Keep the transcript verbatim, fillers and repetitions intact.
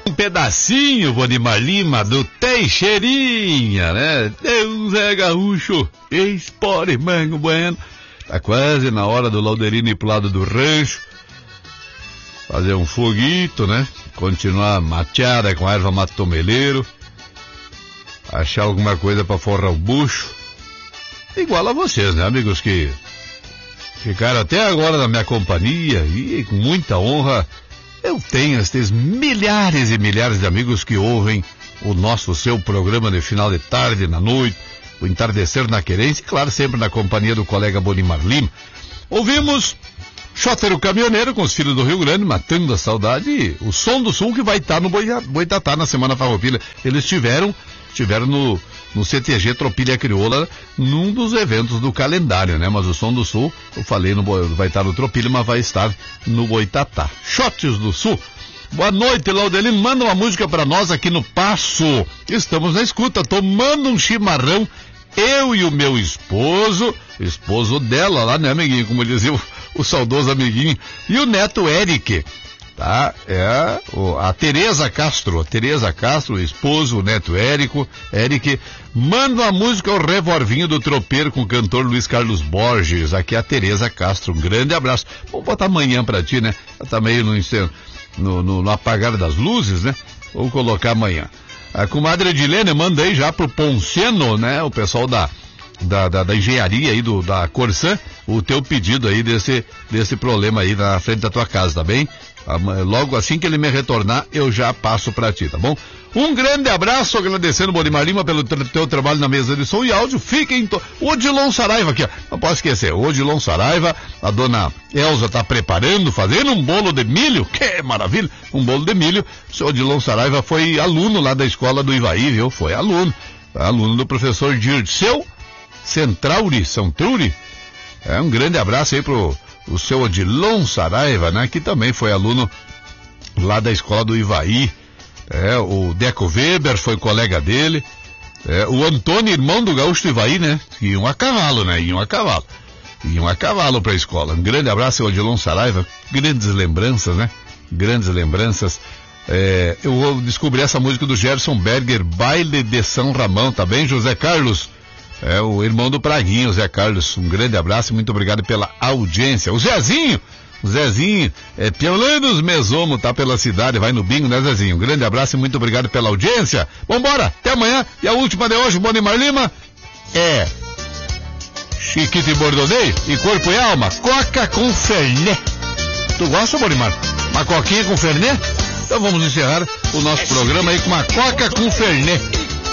Um pedacinho, Bonimar Lima, do Teixeirinha, né? Deus é gaúcho, ex-pore mango bueno. Tá quase na hora do Lauderino ir pro lado do rancho, fazer um foguito, né? Continuar mateada com a erva matomeleiro, achar alguma coisa pra forrar o bucho. Igual a vocês, né, amigos que ficaram até agora na minha companhia e com muita honra. Eu tenho estes milhares e milhares de amigos que ouvem o nosso, o seu programa de final de tarde, na noite, o Entardecer na Querência, e claro, sempre na companhia do colega Bonimar Lima. Ouvimos Xoter o Caminhoneiro com os Filhos do Rio Grande, matando a saudade, e o Som do Sul que vai estar no Boitatá na Semana Farroupilha. Eles estiveram, estiveram no, no C T G Tropilha Crioula, num dos eventos do calendário, né? Mas o Som do Sul, eu falei, no, vai estar no Tropilha, mas vai estar no Boitatá. Shots do Sul. Boa noite, Laudelino. Manda uma música pra nós aqui no Passo. Estamos na escuta, tomando um chimarrão, eu e o meu esposo, esposo dela lá, né, amiguinho? Como dizia o, o saudoso amiguinho. E o neto Eric, tá? É o, a Tereza Castro, a Tereza Castro, o esposo, o neto Érico, Eric. Manda uma música, o Revolvinho do Tropeiro com o cantor Luiz Carlos Borges. Aqui é a Tereza Castro. Um grande abraço. Vou botar amanhã pra ti, né? Tá meio no incêndio. No, no, no apagar das luzes, né? Vou colocar amanhã. A comadre Edilene, manda aí já pro Ponceno, né? O pessoal da, da, da, da engenharia aí, do, da Corsan, o teu pedido aí desse, desse problema aí na frente da tua casa, tá bem? Logo assim que ele me retornar, eu já passo pra ti, tá bom? Um grande abraço, agradecendo o Bonimar Lima pelo tra- teu trabalho na mesa de som e áudio. Fiquem... To... O Odilon Saraiva aqui, ó. Não posso esquecer, o Odilon Saraiva, a dona Elza tá preparando, fazendo um bolo de milho. Que maravilha! Um bolo de milho. O senhor Odilon Saraiva foi aluno lá da escola do Ivaí, viu? Foi aluno. Aluno do professor Dirceu Centrauri, Santruri. É, um grande abraço aí pro o seu Odilon Saraiva, né? Que também foi aluno lá da escola do Ivaí. É, o Deco Weber foi colega dele. É, o Antônio, irmão do Gaúcho do Ivaí, né? Iam a cavalo, né? Iam a cavalo. Iam a cavalo pra escola. Um grande abraço ao Odilon Saraiva. Grandes lembranças, né? Grandes lembranças. É, eu vou descobrir essa música do Gerson Berger, Baile de São Ramão, tá bem, José Carlos? É, o irmão do Praguinho, Zé Carlos. Um grande abraço e muito obrigado pela audiência. O Zezinho, o Zezinho, é Piolanos Mesomo, tá pela cidade, vai no bingo, né, Zezinho? Um grande abraço e muito obrigado pela audiência. Vambora, até amanhã. E a última de hoje, Bonimar Lima, é Chiquito e Bordoneio e Corpo e Alma, Coca com Fernet. Tu gosta, Bonimar? Uma coquinha com Fernet? Então vamos encerrar o nosso programa aí com uma Coca com Fernet.